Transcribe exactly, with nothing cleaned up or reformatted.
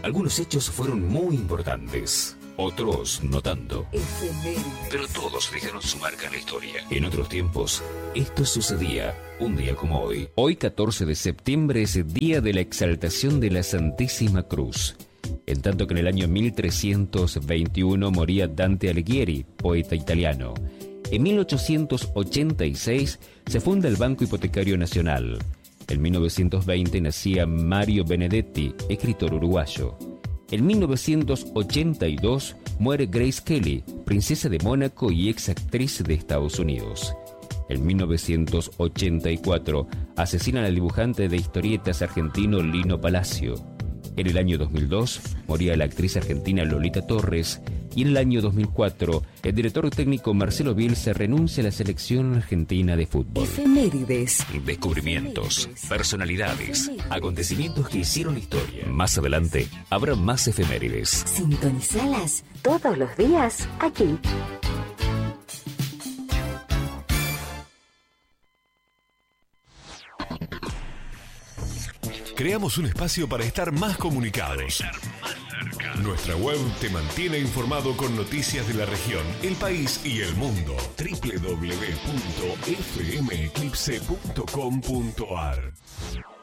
Algunos hechos fueron muy importantes, otros no tanto. Pero todos dejaron su marca en la historia. En otros tiempos, esto sucedía un día como hoy. Hoy, catorce de septiembre, es el día de la exaltación de la Santísima Cruz. En tanto que en el año mil trescientos veintiuno moría Dante Alighieri, poeta italiano. En mil ochocientos ochenta y seis se funda el Banco Hipotecario Nacional. En mil novecientos veinte nacía Mario Benedetti, escritor uruguayo. En mil novecientos ochenta y dos muere Grace Kelly, princesa de Mónaco y ex actriz de Estados Unidos. En mil novecientos ochenta y cuatro asesinan al dibujante de historietas argentino Lino Palacio. En el año dos mil dos moría la actriz argentina Lolita Torres y en el año dos mil cuatro el director técnico Marcelo Bielsa renuncia a la selección argentina de fútbol. Efemérides. Descubrimientos, personalidades, acontecimientos que hicieron historia. Más adelante habrá más efemérides. Sintonizalas todos los días aquí. Creamos un espacio para estar más comunicados. Nuestra web te mantiene informado con noticias de la región, el país y el mundo. doble u doble u doble u punto f m eclipse punto com punto a r